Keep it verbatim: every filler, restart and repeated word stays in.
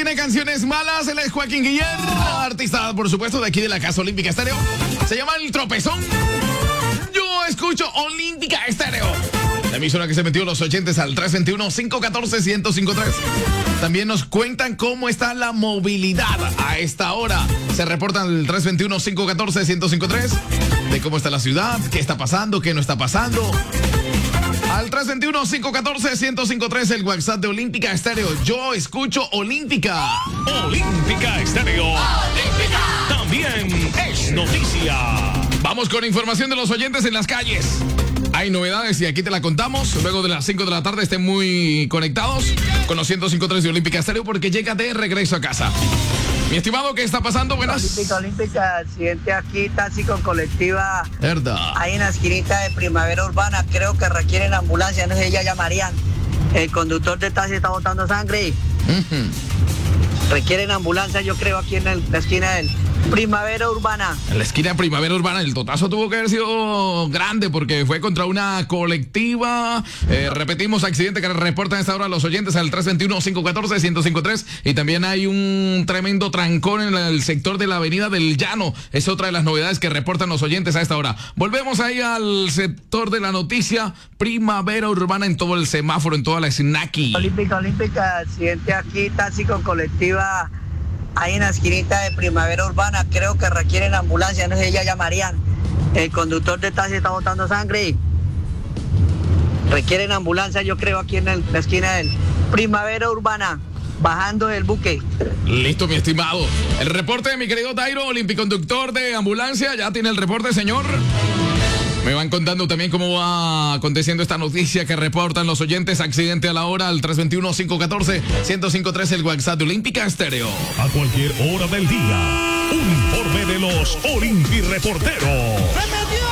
tiene canciones malas, él es Joaquín Guillermo, artista, por supuesto, de aquí de la Casa Olímpica Estéreo. Se llama El Tropezón. Yo escucho Olímpica Estéreo. La emisora que se metió los ochentas al tres dos uno, cinco uno cuatro, uno cero cinco tres. También nos cuentan cómo está la movilidad a esta hora. Se reportan el tres dos uno, cinco uno cuatro, uno cero cinco tres de cómo está la ciudad, qué está pasando, qué no está pasando. Al tres dos uno, cinco uno cuatro, uno cero cinco tres, el WhatsApp de Olímpica Estéreo. Yo escucho Olímpica. Olímpica Estéreo. Olímpica. También es noticia. Vamos con información de los oyentes en las calles. Hay novedades y aquí te la contamos. Luego de las cinco de la tarde estén muy conectados con los ciento cinco punto tres de Olímpica Estéreo porque llega de regreso a casa. Mi estimado, ¿qué está pasando? Buenas. Olímpica, Olímpica, accidente aquí, taxi con colectiva. Verdad. Ahí en la esquinita de Primavera Urbana, creo que requieren ambulancia, no sé, ya llamarían. El conductor de taxi está botando sangre. Uh-huh. Requieren ambulancia, yo creo, aquí en el, la esquina del Primavera Urbana. En la esquina de Primavera Urbana, el totazo tuvo que haber sido grande porque fue contra una colectiva. Eh, repetimos, accidente que reportan a esta hora los oyentes al tres dos uno, cinco uno cuatro, uno cero cinco tres. Y también hay un tremendo trancón en el sector de la Avenida del Llano. Es otra de las novedades que reportan los oyentes a esta hora. Volvemos ahí al sector de la noticia. Primavera Urbana en todo el semáforo, en toda la Snaki. Olímpica, Olímpica, accidente aquí, taxi con colectiva. Ahí en la esquinita de Primavera Urbana, creo que requieren ambulancia, no sé, ya llamarían. El conductor de taxi está botando sangre. Requieren ambulancia, yo creo, aquí en el, la esquina del Primavera Urbana, bajando del buque. Listo, mi estimado. El reporte de mi querido Tairo, olimpiconductor de ambulancia. Ya tiene el reporte, señor. Me van contando también cómo va aconteciendo esta noticia que reportan los oyentes. Accidente a la hora al tres dos uno, cinco uno cuatro, uno cero cinco tres, el WhatsApp de Olímpica Estéreo. A cualquier hora del día, un informe de los Olimpi Reporteros.